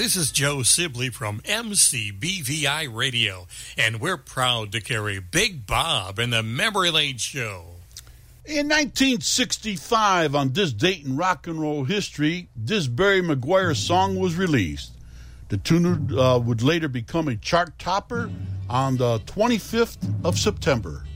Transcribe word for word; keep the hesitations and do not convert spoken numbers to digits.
this is Joe Sibley from M C B V I Radio, and we're proud to carry Big Bob in the Memory Lane Show. In nineteen sixty-five, on this date in rock and roll history, this Barry McGuire song was released. The tune uh, would later become a chart topper on the twenty-fifth of September.